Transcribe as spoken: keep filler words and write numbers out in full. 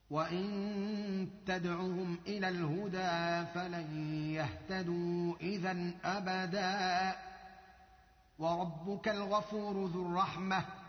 وان تدعهم الى الهدى فلن يهتدوا اذا ابدا وربك الغفور ذو الرحمه